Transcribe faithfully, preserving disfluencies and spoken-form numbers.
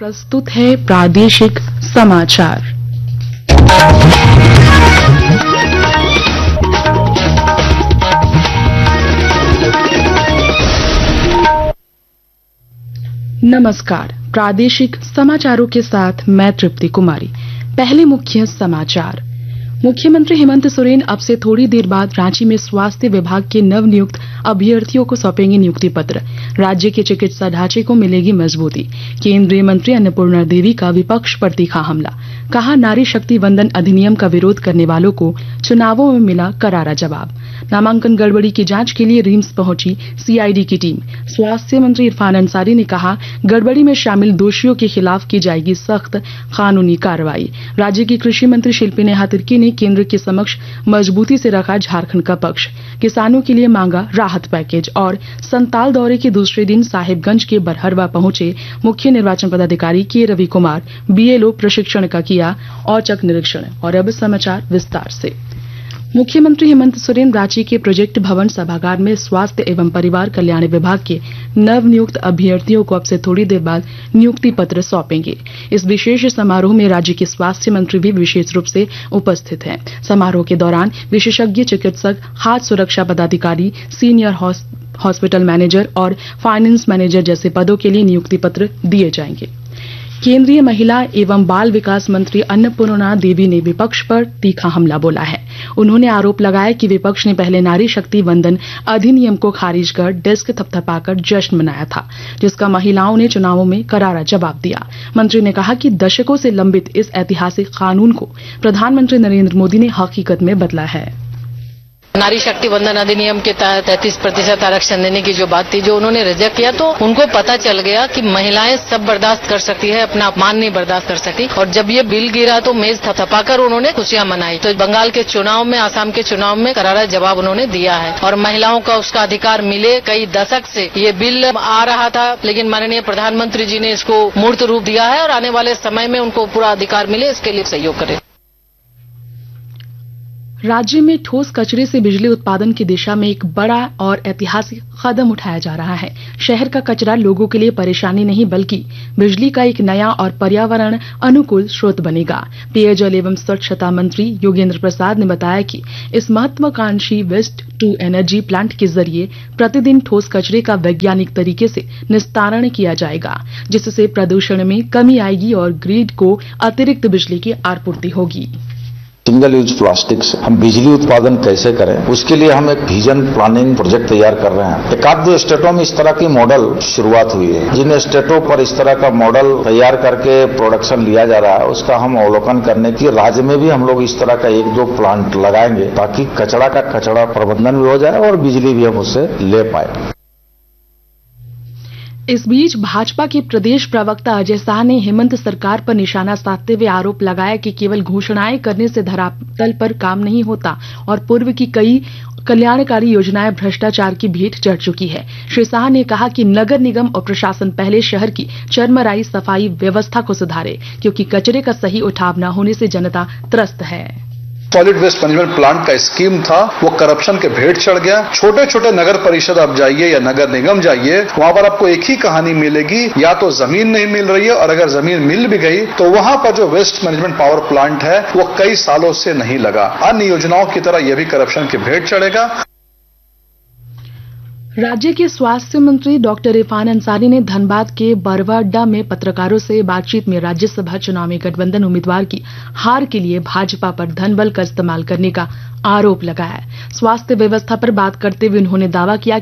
प्रस्तुत है प्रादेशिक समाचार। नमस्कार, प्रादेशिक समाचारों के साथ मैं तृप्ति कुमारी। पहले मुख्य समाचार। मुख्यमंत्री हेमंत सोरेन अब से थोड़ी देर बाद रांची में स्वास्थ्य विभाग के नवनियुक्त अभ्यर्थियों को सौंपेंगे नियुक्ति पत्र। राज्य के चिकित्सा ढांचे को मिलेगी मजबूती। केंद्रीय मंत्री अन्नपूर्णा देवी का विपक्ष पर तीखा हमला। कहा, नारी शक्ति वंदन अधिनियम का विरोध करने वालों को चुनावों में मिला करारा जवाब। नामांकन गड़बड़ी की जांच के लिए रिम्स पहुंची सीआईडी की टीम। स्वास्थ्य मंत्री इरफान अंसारी ने कहा, गड़बड़ी में शामिल दोषियों के खिलाफ की जाएगी सख्त कानूनी कार्रवाई। राज्य की कृषि मंत्री शिल्पी नेहा तिर्की ने केंद्र के समक्ष मजबूती से रखा झारखंड का पक्ष। किसानों के लिए मांगा राहत पैकेज। और संताल दौरे के दूसरे दिन साहिबगंज के बरहरवा पहुंचे मुख्य निर्वाचन पदाधिकारी के रवि कुमार। बीएलओ प्रशिक्षण का किया औचक निरीक्षण। और अब समाचार विस्तार से। मुख्यमंत्री हेमंत सोरेन रांची के प्रोजेक्ट भवन सभागार में स्वास्थ्य एवं परिवार कल्याण विभाग के नवनियुक्त अभ्यर्थियों को अब से थोड़ी देर बाद नियुक्ति पत्र सौंपेंगे। इस विशेष समारोह में राज्य के स्वास्थ्य मंत्री भी विशेष रूप से उपस्थित हैं। समारोह के दौरान विशेषज्ञ चिकित्सक, खाद्य सुरक्षा पदाधिकारी, सीनियर हॉस्पिटल मैनेजर और फाइनेंस मैनेजर जैसे पदों के लिए नियुक्ति पत्र दिए जाएंगे। केंद्रीय महिला एवं बाल विकास मंत्री अन्नपूर्णा देवी ने विपक्ष पर तीखा हमला बोला है। उन्होंने आरोप लगाया कि विपक्ष ने पहले नारी शक्ति वंदन अधिनियम को खारिज कर डेस्क थपथपाकर जश्न मनाया था, जिसका महिलाओं ने चुनावों में करारा जवाब दिया। मंत्री ने कहा कि दशकों से लंबित इस ऐतिहासिक कानून को प्रधानमंत्री नरेंद्र मोदी ने हकीकत में बदला है। नारी शक्ति वंदन अधिनियम के तहत तैंतीस प्रतिशत आरक्षण देने की जो बात थी, जो उन्होंने रिजेक्ट किया, तो उनको पता चल गया कि महिलाएं सब बर्दाश्त कर सकती है, अपना अपमान नहीं बर्दाश्त कर सकती। और जब ये बिल गिरा तो मेज थपथपाकर उन्होंने खुशियां मनाई। तो बंगाल के चुनाव में, आसाम के चुनाव में करारा जवाब उन्होंने दिया है और महिलाओं का उसका अधिकार मिले। कई दशक से ये बिल आ रहा था, लेकिन माननीय प्रधानमंत्री जी ने इसको मूर्त रूप दिया है और आने वाले समय में उनको पूरा अधिकार मिले, इसके लिए सहयोग करें। राज्य में ठोस कचरे से बिजली उत्पादन की दिशा में एक बड़ा और ऐतिहासिक कदम उठाया जा रहा है। शहर का कचरा लोगों के लिए परेशानी नहीं, बल्कि बिजली का एक नया और पर्यावरण अनुकूल स्रोत बनेगा। पेयजल एवं स्वच्छता मंत्री योगेंद्र प्रसाद ने बताया कि इस महत्वाकांक्षी वेस्ट टू एनर्जी प्लांट के जरिए प्रतिदिन ठोस कचरे का वैज्ञानिक तरीके से निस्तारण किया जाएगा, जिससे प्रदूषण में कमी आएगी और ग्रिड को अतिरिक्त बिजली की आपूर्ति होगी। सिंगल यूज प्लास्टिक से हम बिजली उत्पादन कैसे करें, उसके लिए हम एक विजन प्लानिंग प्रोजेक्ट तैयार कर रहे हैं। एक आध दो स्टेटों में इस तरह की मॉडल शुरुआत हुई है। जिन स्टेटों पर इस तरह का मॉडल तैयार करके प्रोडक्शन लिया जा रहा है, उसका हम अवलोकन करने की राज्य में भी हम लोग इस तरह का एक दो प्लांट लगाएंगे, ताकि कचरा का कचरा प्रबंधन भी हो जाए और बिजली भी हम उससे ले पाए। इस बीच भाजपा के प्रदेश प्रवक्ता अजय शाह ने हेमंत सरकार पर निशाना साधते हुए आरोप लगाया कि केवल घोषणाएं करने से धरातल पर काम नहीं होता और पूर्व की कई कल्याणकारी योजनाएं भ्रष्टाचार की भेंट चढ़ चुकी है। श्री शाह ने कहा कि नगर निगम और प्रशासन पहले शहर की चरमराई सफाई व्यवस्था को सुधारे, क्योंकि कचरे का सही उठाव न होने से जनता त्रस्त है। सॉलिड वेस्ट मैनेजमेंट प्लांट का स्कीम था, वो करप्शन के भेंट चढ़ गया। छोटे छोटे नगर परिषद आप जाइए या नगर निगम जाइए, वहां पर आपको एक ही कहानी मिलेगी, या तो जमीन नहीं मिल रही है, और अगर जमीन मिल भी गई तो वहां पर जो वेस्ट मैनेजमेंट पावर प्लांट है वो कई सालों से नहीं लगा। अन्य योजनाओं की तरह यह भी करप्शन के भेंट चढ़ेगा। राज्य के स्वास्थ्य मंत्री डॉक्टर इरफान अंसारी ने धनबाद के बरवाडा में पत्रकारों से बातचीत में राज्यसभा चुनाव में गठबंधन उम्मीदवार की हार के लिए भाजपा पर धनबल का इस्तेमाल करने का आरोप लगाया। स्वास्थ्य व्यवस्था पर बात करते हुए उन्होंने दावा किया